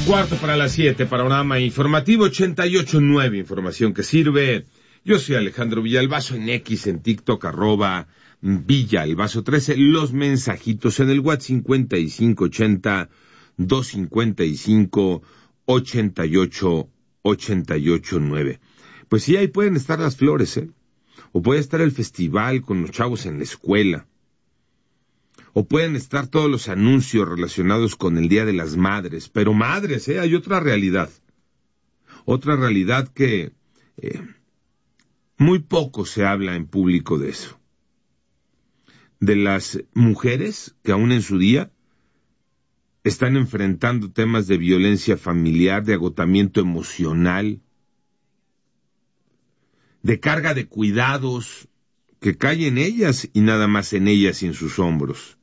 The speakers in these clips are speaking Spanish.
Cuarto para las 7, panorama informativo 88.9, información que sirve. Yo soy Alejandro Villalbazo, en X, en TikTok, @Villalbazo13, los mensajitos en el WhatsApp 5580-255-8889. Pues sí, ahí pueden estar las flores, o puede estar el festival con los chavos en la escuela, o pueden estar todos los anuncios relacionados con el Día de las Madres, pero madres, hay otra realidad que muy poco se habla en público de eso, de las mujeres que aún en su día están enfrentando temas de violencia familiar, de agotamiento emocional, de carga de cuidados que cae en ellas y nada más en ellas y en sus hombros.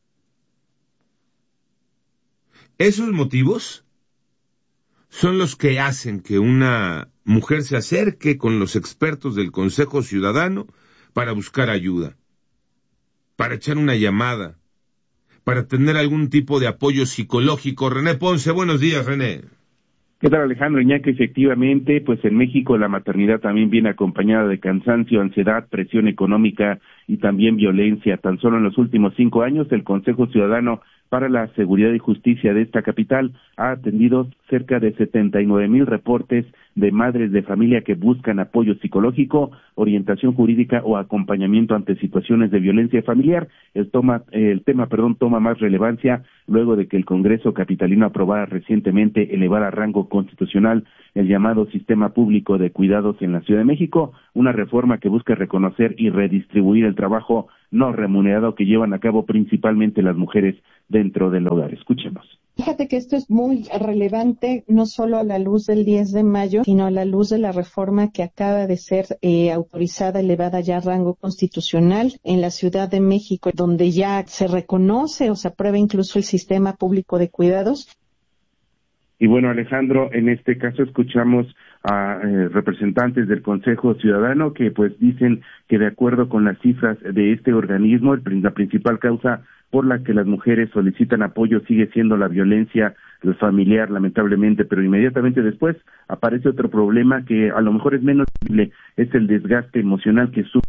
Esos motivos son los que hacen que una mujer se acerque con los expertos del Consejo Ciudadano para buscar ayuda, para echar una llamada, para tener algún tipo de apoyo psicológico. René Ponce, buenos días, René. ¿Qué tal, Alejandro? Iñaki, efectivamente, pues en México la maternidad también viene acompañada de cansancio, ansiedad, presión económica y también violencia. Tan solo en los últimos 5 años, el Consejo Ciudadano para la Seguridad y Justicia de esta capital ha atendido cerca de 79,000 reportes de madres de familia que buscan apoyo psicológico, orientación jurídica o acompañamiento ante situaciones de violencia familiar. El tema toma más relevancia luego de que el Congreso capitalino aprobara recientemente elevar a rango constitucional el llamado Sistema Público de Cuidados en la Ciudad de México, una reforma que busca reconocer y redistribuir el trabajo no remunerado que llevan a cabo principalmente las mujeres dentro del hogar. Escuchemos. Fíjate que esto es muy relevante, no solo a la luz del 10 de mayo, sino a la luz de la reforma que acaba de ser autorizada, elevada ya a rango constitucional en la Ciudad de México, donde ya se reconoce o se aprueba incluso el Sistema Público de Cuidados. Y bueno, Alejandro, en este caso escuchamos a representantes del Consejo Ciudadano que pues dicen que de acuerdo con las cifras de este organismo, la principal causa por la que las mujeres solicitan apoyo sigue siendo la violencia familiar, lamentablemente, pero inmediatamente después aparece otro problema que a lo mejor es menos visible, es el desgaste emocional que sufre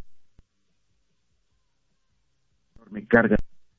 enorme carga,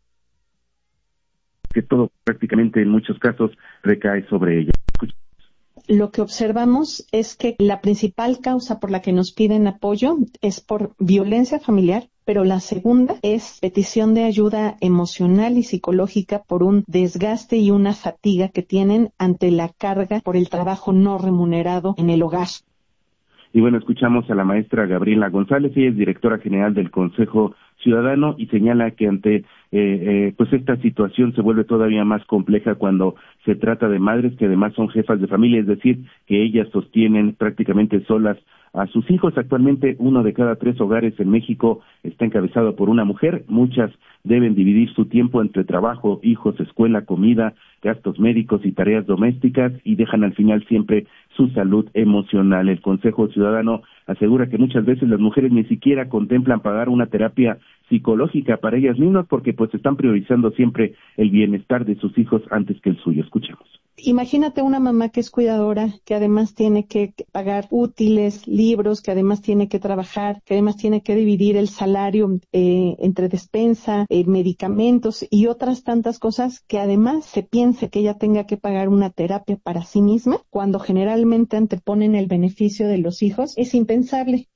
que todo prácticamente en muchos casos recae sobre ella. Lo que observamos es que la principal causa por la que nos piden apoyo es por violencia familiar, pero la segunda es petición de ayuda emocional y psicológica por un desgaste y una fatiga que tienen ante la carga por el trabajo no remunerado en el hogar. Y bueno, escuchamos a la maestra Gabriela González, ella es directora general del Consejo Ciudadano y señala que ante pues esta situación se vuelve todavía más compleja cuando se trata de madres que además son jefas de familia, es decir, que ellas sostienen prácticamente solas a sus hijos. Actualmente 1 de cada 3 hogares en México está encabezado por una mujer. Muchas deben dividir su tiempo entre trabajo, hijos, escuela, comida, gastos médicos y tareas domésticas y dejan al final siempre su salud emocional. El Consejo Ciudadano asegura que muchas veces las mujeres ni siquiera contemplan pagar una terapia psicológica para ellas mismas porque pues están priorizando siempre el bienestar de sus hijos antes que el suyo. Escuchemos. Imagínate una mamá que es cuidadora, que además tiene que pagar útiles, libros, que además tiene que trabajar, que además tiene que dividir el salario entre despensa, medicamentos y otras tantas cosas, que además se piense que ella tenga que pagar una terapia para sí misma, cuando generalmente anteponen el beneficio de los hijos, es impensable.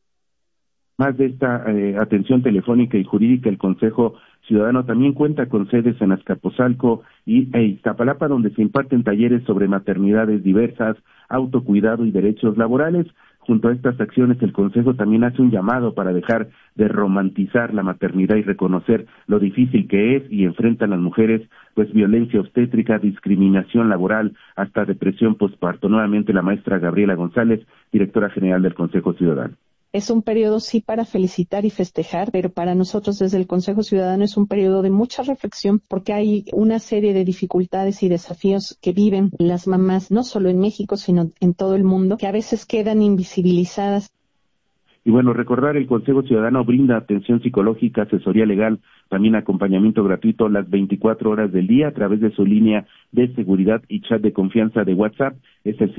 Más de esta atención telefónica y jurídica, el Consejo Ciudadano también cuenta con sedes en Azcapotzalco y Iztapalapa, donde se imparten talleres sobre maternidades diversas, autocuidado y derechos laborales. Junto a estas acciones, el Consejo también hace un llamado para dejar de romantizar la maternidad y reconocer lo difícil que es y enfrentan las mujeres, pues violencia obstétrica, discriminación laboral, hasta depresión posparto. Nuevamente la maestra Gabriela González, directora general del Consejo Ciudadano. Es un periodo sí para felicitar y festejar, pero para nosotros desde el Consejo Ciudadano es un periodo de mucha reflexión porque hay una serie de dificultades y desafíos que viven las mamás, no solo en México, sino en todo el mundo, que a veces quedan invisibilizadas. Y bueno, recordar, el Consejo Ciudadano brinda atención psicológica, asesoría legal, también acompañamiento gratuito las 24 horas del día a través de su línea de seguridad y chat de confianza de WhatsApp, es el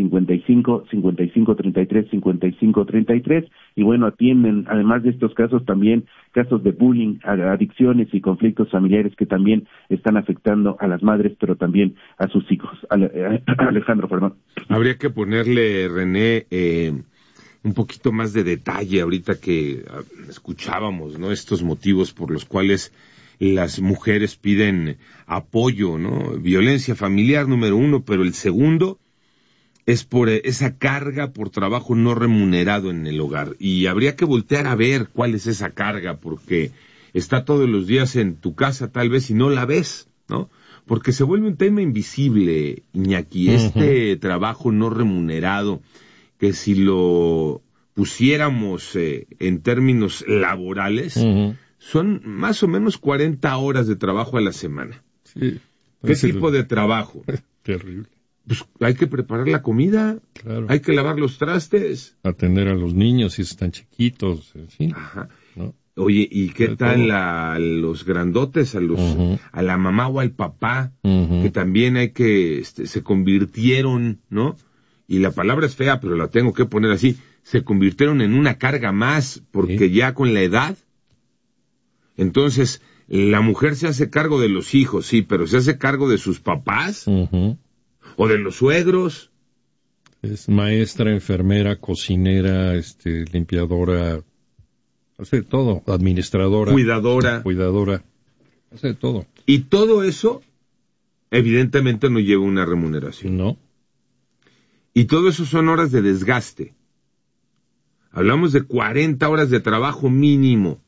55-33 y bueno, atienden además de estos casos también casos de bullying, adicciones y conflictos familiares que también están afectando a las madres, pero también a sus hijos. Alejandro, perdón. Habría que ponerle, René, un poquito más de detalle ahorita que escuchábamos, ¿no? Estos motivos por los cuales las mujeres piden apoyo, ¿no? Violencia familiar, número 1, pero el segundo es por esa carga por trabajo no remunerado en el hogar. Y habría que voltear a ver cuál es esa carga, porque está todos los días en tu casa tal vez y no la ves, ¿no? Porque se vuelve un tema invisible, Iñaki, este trabajo no remunerado, que si lo pusiéramos en términos laborales, son más o menos 40 horas de trabajo a la semana. Sí. ¿Qué tipo de trabajo? Terrible. Pues hay que preparar la comida, claro. Hay que lavar los trastes. Atender a los niños si están chiquitos, en fin. Ajá. ¿No? Oye, ¿y qué tal a los grandotes, a la mamá o al papá, que también hay que, se convirtieron, ¿no? Y la palabra es fea, pero la tengo que poner así, se convirtieron en una carga más, porque ya con la edad, entonces, la mujer se hace cargo de los hijos, sí, pero se hace cargo de sus papás, o de los suegros. Es maestra, enfermera, cocinera, limpiadora, hace todo, administradora. Cuidadora, hace todo. Y todo eso, evidentemente no lleva una remuneración. No. Y todo eso son horas de desgaste. Hablamos de 40 horas de trabajo mínimo.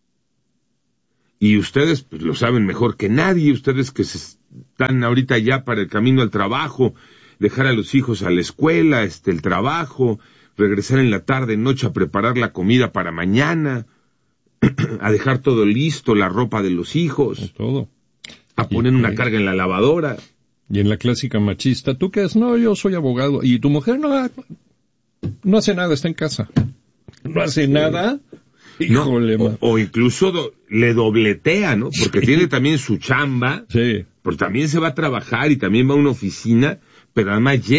Y ustedes pues, lo saben mejor que nadie, ustedes que están ahorita ya para el camino al trabajo, dejar a los hijos a la escuela, el trabajo, regresar en la tarde, noche a preparar la comida para mañana, a dejar todo listo, la ropa de los hijos, todo, a poner una carga en la lavadora. Y en la clásica machista, ¿tú qué haces? No, yo soy abogado. Y tu mujer no hace nada, está en casa. No hace nada. Híjole, no, o incluso le dobletea, ¿no? Porque tiene también su chamba, sí. Porque también se va a trabajar y también va a una oficina, pero además